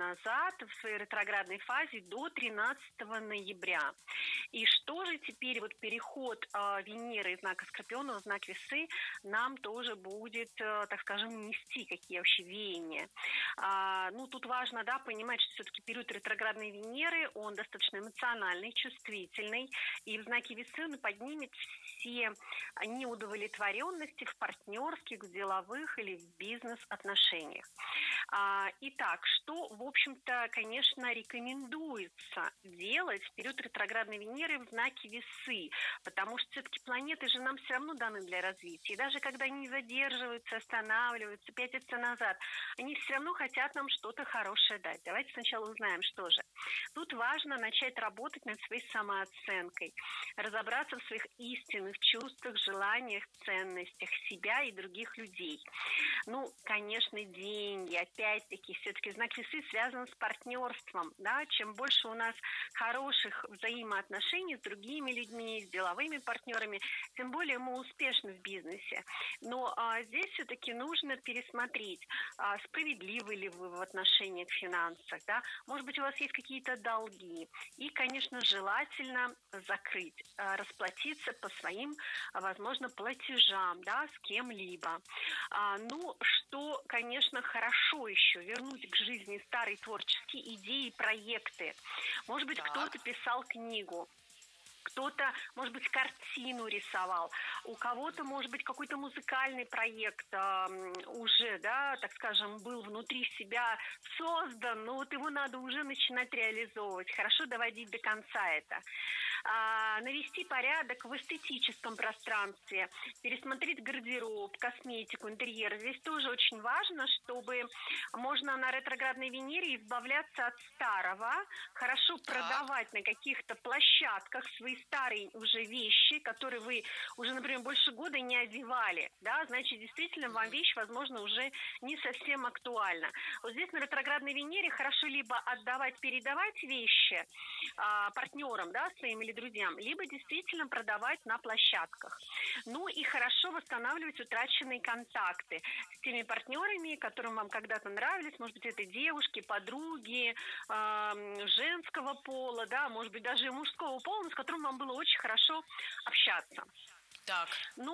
назад в своей ретроградной фазе до 13 ноября. И что же теперь вот переход Венеры из знака Скорпиона в знак Весы нам тоже будет, так скажем, нести, какие вообще веяния. Тут важно, да, понимать, что все-таки период ретроградной Венеры, он достаточно эмоциональный, чувствительный, и в знаке Весы он поднимет все неудовлетворенности в партнерских, в деловых или в бизнес-отношениях. Итак, что, в общем-то, конечно, рекомендуется делать в период ретроградной Венеры в знаке Весы, потому что все-таки планеты же нам все равно даны для развития. И даже когда они задерживаются, останавливаются, пятятся назад, они все равно хотят нам что-то хорошее дать. Давайте сначала узнаем, что же. Тут важно начать работать над своей самооценкой, разобраться в своих истинных чувствах, желаниях, ценностях себя и других людей. Конечно, деньги, опять-таки, все-таки знак Весы связан с партнерством, да, чем больше у нас хороших взаимоотношений с другими людьми, с деловыми партнерами, тем более мы успешны в бизнесе. Но здесь все-таки нужно пересмотреть, справедливы ли вы в отношениях к финансах, да, может быть, у вас есть какие-то долги, и, конечно, желательно закрыть, расплатиться по своим, возможно, платежам, да, с кем-либо. Что, конечно, хорошо еще вернуть к жизни старые творческие идеи, проекты. Может быть, кто-то писал книгу, кто-то, может быть, картину рисовал, у кого-то, может быть, какой-то музыкальный проект уже, да, так скажем, был внутри себя создан, но вот его надо уже начинать реализовывать, хорошо доводить до конца это. Навести порядок в эстетическом пространстве, пересмотреть гардероб, косметику, интерьер. Здесь тоже очень важно, чтобы можно на ретроградной Венере избавляться от старого, хорошо продавать на каких-то площадках свои старые уже вещи, которые вы уже, например, больше года не одевали, да, значит, действительно, вам вещь, возможно, уже не совсем актуальна. Вот здесь на ретроградной Венере хорошо либо отдавать, передавать вещи партнерам, да, своим или друзьям, либо действительно продавать на площадках. И хорошо восстанавливать утраченные контакты с теми партнерами, которым вам когда-то нравились, может быть, это девушки, подруги, женского пола, да, может быть, даже мужского пола, с которым вам было очень хорошо общаться. Так.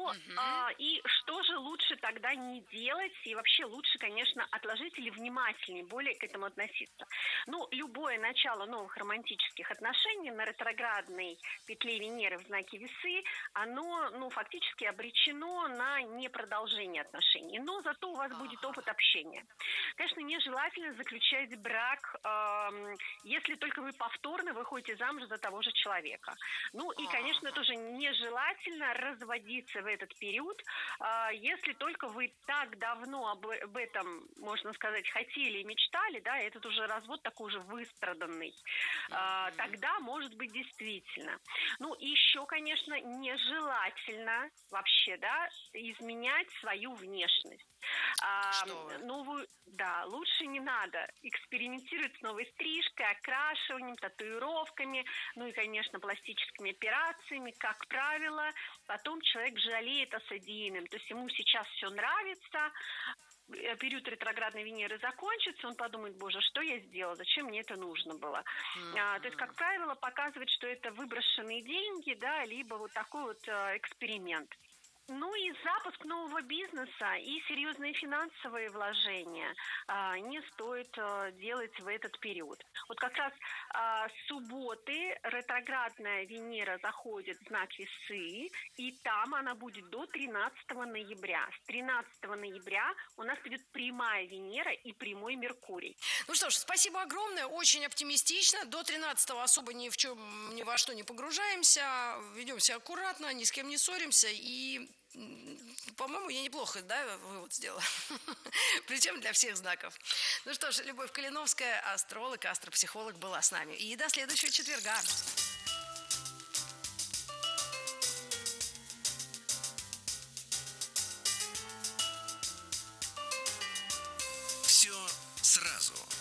И что же лучше тогда не делать? И вообще лучше, конечно, отложить или внимательнее более к этому относиться. Любое начало новых романтических отношений на ретроградной петле Венеры в знаке Весы, оно, фактически обречено на непродолжение отношений. Но зато у вас будет опыт общения. Конечно, нежелательно заключать брак, если только вы повторно выходите замуж за того же человека. И, конечно, тоже нежелательно разводиться в этот период, если только вы так давно об этом, можно сказать, хотели и мечтали, да, этот уже развод такой уже выстраданный, тогда, может быть, действительно. Еще, конечно, нежелательно вообще, да, изменять свою внешность. Лучше не надо экспериментировать с новой стрижкой, окрашиванием, татуировками, и, конечно, пластическими операциями. Как правило, потом человек жалеет о содеянном. То есть ему сейчас все нравится, период ретроградной Венеры закончится, он подумает: боже, что я сделала, зачем мне это нужно было. То есть, как правило, показывает, что это выброшенные деньги, да, либо вот такой вот эксперимент. И запуск нового бизнеса и серьезные финансовые вложения не стоит делать в этот период. Вот как раз с субботы ретроградная Венера заходит в знак Весы, и там она будет до 13 ноября. С 13 ноября у нас идет прямая Венера и прямой Меркурий. Что ж, спасибо огромное, очень оптимистично. До 13-го особо ни во что не погружаемся, ведем себя аккуратно, ни с кем не ссоримся и... По-моему, я неплохо, да, вывод сделала. Причем для всех знаков. Что ж, Любовь Калиновская, астролог, астропсихолог, была с нами. И до следующего четверга. Все сразу.